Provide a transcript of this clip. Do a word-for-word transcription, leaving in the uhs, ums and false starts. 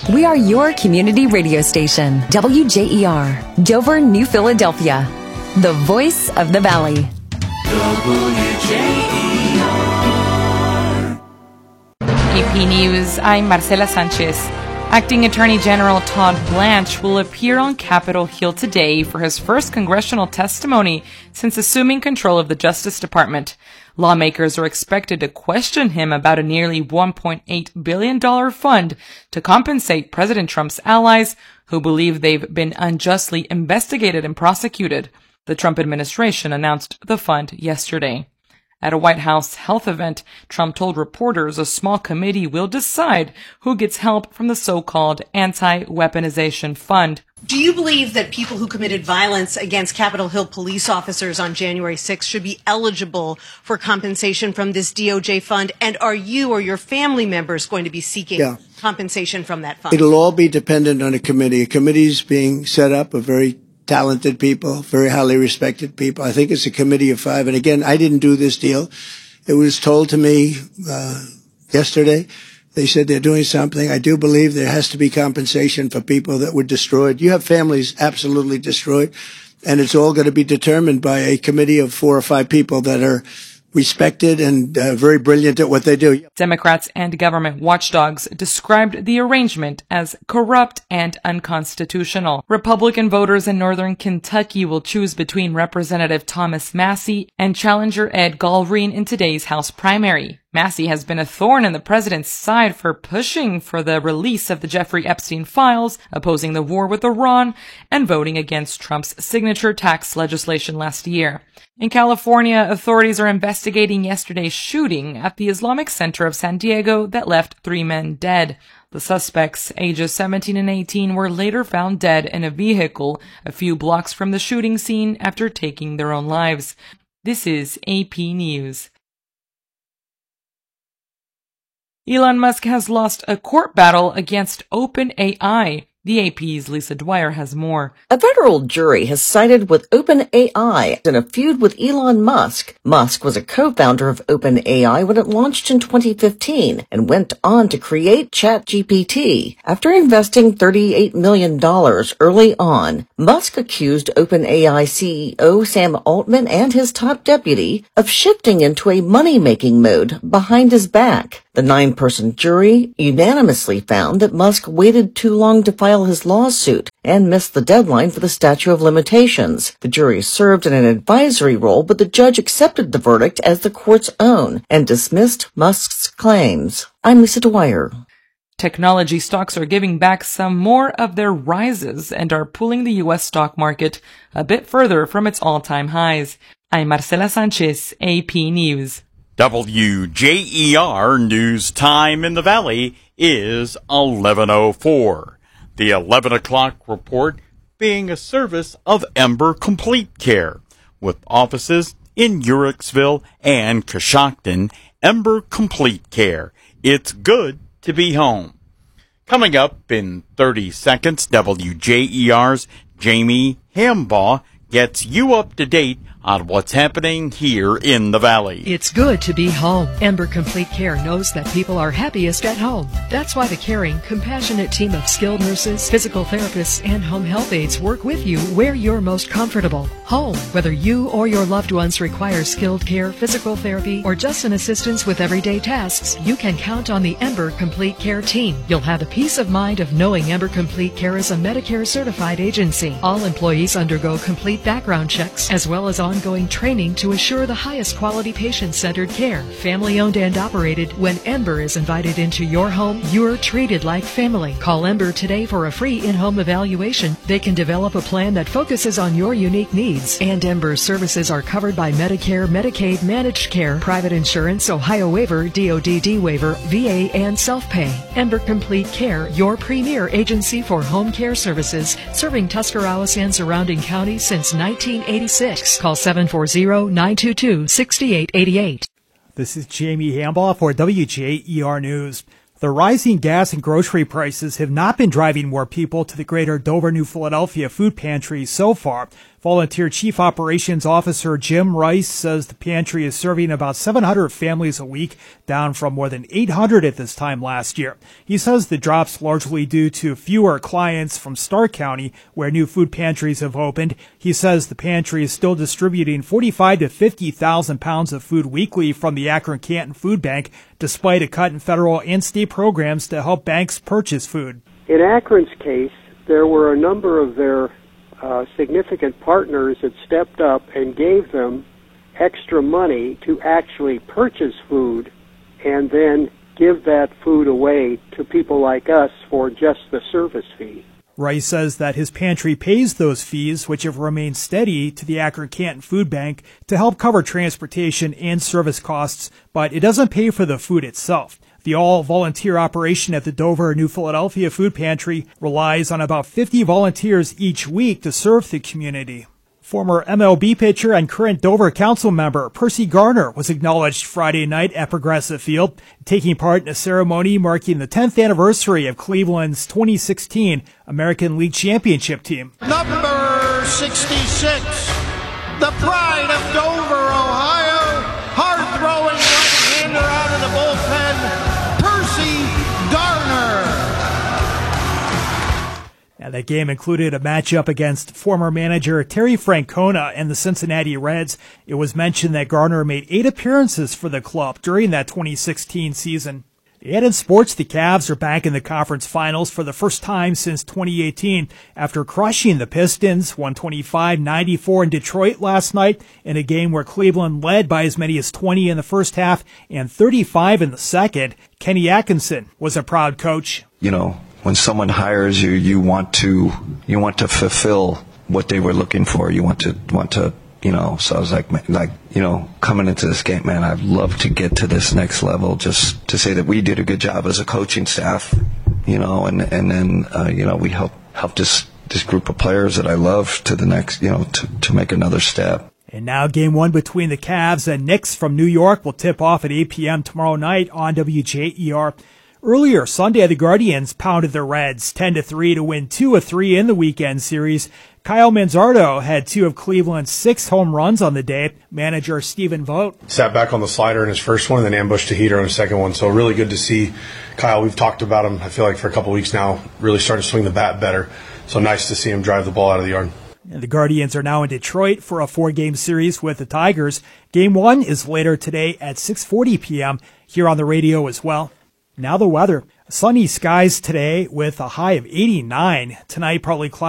We are your community radio station, W J E R, Dover, New Philadelphia, the voice of the Valley. W J E R. A P News, I'm Marcela Sanchez. Acting Attorney General Todd Blanche will appear on Capitol Hill today for his first congressional testimony since assuming control of the Justice Department. Lawmakers are expected to question him about a nearly one point eight billion dollars fund to compensate President Trump's allies who believe they've been unjustly investigated and prosecuted. The Trump administration announced the fund yesterday. At a White House health event, Trump told reporters a small committee will decide who gets help from the so-called anti-weaponization fund. Do you believe that people who committed violence against Capitol Hill police officers on January sixth should be eligible for compensation from this D O J fund? And are you or your family members going to be seeking yeah. compensation from that fund? It'll all be dependent on a committee. A committee's being set up, a very talented people, very highly respected people. I think it's a committee of five. And again, I didn't do this deal. It was told to me uh, yesterday. They said they're doing something. I do believe there has to be compensation for people that were destroyed. You have families absolutely destroyed, and it's all going to be determined by a committee of four or five people that are respected and uh, very brilliant at what they do. Democrats and government watchdogs described the arrangement as corrupt and unconstitutional. Republican voters in northern Kentucky will choose between Representative Thomas Massie and challenger Ed Galbraith in today's House primary. Massie has been a thorn in the president's side for pushing for the release of the Jeffrey Epstein files, opposing the war with Iran, and voting against Trump's signature tax legislation last year. In California, authorities are investigating yesterday's shooting at the Islamic Center of San Diego that left three men dead. The suspects, ages seventeen and eighteen, were later found dead in a vehicle a few blocks from the shooting scene after taking their own lives. This is A P News. Elon Musk has lost a court battle against OpenAI. The A P's Lisa Dwyer has more. A federal jury has sided with OpenAI in a feud with Elon Musk. Musk was a co-founder of OpenAI when it launched in twenty fifteen and went on to create ChatGPT. After investing thirty-eight million dollars early on, Musk accused OpenAI C E O Sam Altman and his top deputy of shifting into a money-making mode behind his back. The nine-person jury unanimously found that Musk waited too long to file his lawsuit and missed the deadline for the statute of limitations. The jury served in an advisory role, but the judge accepted the verdict as the court's own and dismissed Musk's claims. I'm Lisa Dwyer. Technology stocks are giving back some more of their rises and are pulling the U S stock market a bit further from its all-time highs. I'm Marcela Sanchez, A P News. W J E R news time in the Valley is eleven oh four. The eleven o'clock report being a service of Ember Complete Care. With offices in Uricksville and Coshocton, Ember Complete Care. It's good to be home. Coming up in thirty seconds, W J E R's Jamie Hambaugh gets you up to date on what's happening here in the Valley. It's good to be home. Ember Complete Care knows that people are happiest at home. That's why the caring, compassionate team of skilled nurses, physical therapists, and home health aides work with you where you're most comfortable. Home, whether you or your loved ones require skilled care, physical therapy, or just an assistance with everyday tasks, you can count on the Ember Complete Care team. You'll have the peace of mind of knowing Ember Complete Care is a Medicare certified agency. All employees undergo complete background checks as well as ongoing training to assure the highest quality patient-centered care. Family-owned and operated. When Ember is invited into your home, you're treated like family. Call Ember today for a free in-home evaluation. They can develop a plan that focuses on your unique needs. And Ember's services are covered by Medicare, Medicaid, Managed Care, Private Insurance, Ohio Waiver, D O D D Waiver, V A, and Self-Pay. Ember Complete Care, your premier agency for home care services, serving Tuscarawas and surrounding counties since nineteen eighty-six. Call seven four zero, nine two two, six eight eight eight. This is Jamie Hambaugh for W J E R News. The rising gas and grocery prices have not been driving more people to the greater Dover, New Philadelphia food pantry so far. Volunteer Chief Operations Officer Jim Rice says the pantry is serving about seven hundred families a week, down from more than eight hundred at this time last year. He says the drop's largely due to fewer clients from Stark County, where new food pantries have opened. He says the pantry is still distributing forty-five to fifty thousand pounds of food weekly from the Akron-Canton Food Bank, despite a cut in federal and state programs to help banks purchase food. In Akron's case, there were a number of their uh, significant partners that stepped up and gave them extra money to actually purchase food and then give that food away to people like us for just the service fee. Rice says that his pantry pays those fees, which have remained steady to the Akron-Canton Food Bank, to help cover transportation and service costs, but it doesn't pay for the food itself. The all-volunteer operation at the Dover, New Philadelphia Food Pantry relies on about fifty volunteers each week to serve the community. Former M L B pitcher and current Dover Council member Percy Garner was acknowledged Friday night at Progressive Field, taking part in a ceremony marking the tenth anniversary of Cleveland's twenty sixteen American League Championship team. Number sixty-six, the pride of Dover, Ohio, hard-throwing right-hander out of the bullpen, Percy Garner. And that game included a matchup against former manager Terry Francona and the Cincinnati Reds. It was mentioned that Garner made eight appearances for the club during that twenty sixteen season. And in sports, the Cavs are back in the conference finals for the first time since twenty eighteen after crushing the Pistons one twenty-five ninety-four in Detroit last night in a game where Cleveland led by as many as twenty in the first half and thirty-five in the second. Kenny Atkinson was a proud coach. You know, when someone hires you, you want to you want to fulfill what they were looking for. You want to want to you know. So I was like, like you know, coming into this game, man, I'd love to get to this next level. Just to say that we did a good job as a coaching staff, you know, and and then uh, you know we help help this this group of players that I love to the next, you know, to to make another step. And now game one between the Cavs and Knicks from New York will tip off at eight p.m. tomorrow night on W J E R. Earlier Sunday, the Guardians pounded the Reds ten to three to win two of three in the weekend series. Kyle Manzardo had two of Cleveland's six home runs on the day. Manager Stephen Vogt sat back on the slider in his first one and then ambushed a heater on his second one. So really good to see Kyle. We've talked about him, I feel like, for a couple weeks now, really starting to swing the bat better. So nice to see him drive the ball out of the yard. And the Guardians are now in Detroit for a four-game series with the Tigers. Game one is later today at six forty p.m. here on the radio as well. Now the weather. Sunny skies today with a high of eighty-nine. Tonight, partly cloudy.